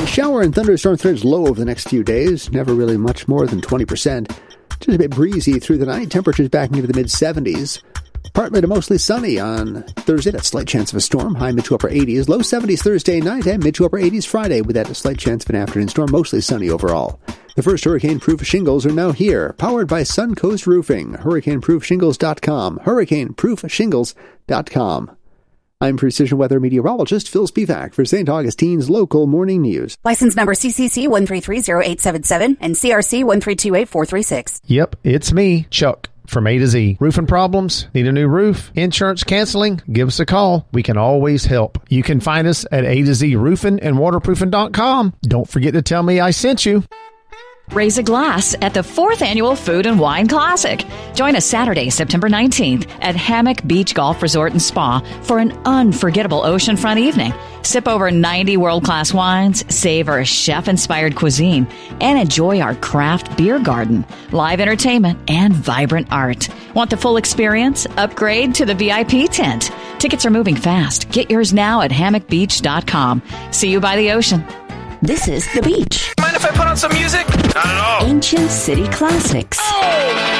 shower and thunderstorm threats low over the next few days. Never really much more than 20%. Just a bit breezy through the night. Temperatures back into the mid-70s. Partly to mostly sunny on Thursday. That slight chance of a storm. High mid to upper 80s. Low 70s Thursday night and mid to upper 80s Friday with that slight chance of an afternoon storm. Mostly sunny overall. The first hurricane-proof shingles are now here. Powered by Suncoast Roofing. HurricaneProofShingles.com. HurricaneProofShingles.com. I'm Precision Weather Meteorologist Phil Spivak for St. Augustine's Local Morning News. License number CCC 1330877 and CRC 1328436. Yep, it's me, Chuck, from A to Z. Roofing problems? Need a new roof? Insurance canceling? Give us a call. We can always help. You can find us at A to Z Roofing and Waterproofing.com. Don't forget to tell me I sent you. Raise a glass at the 4th Annual Food and Wine Classic. Join us Saturday, September 19th at Hammock Beach Golf Resort and Spa for an unforgettable oceanfront evening. Sip over 90 world-class wines, savor chef-inspired cuisine, and enjoy our craft beer garden, live entertainment, and vibrant art. Want the full experience? Upgrade to the VIP tent. Tickets are moving fast. Get yours now at hammockbeach.com. See you by the ocean. This is The Beach. Mind if I put on some music? Not at all. Ancient City Classics. Oh!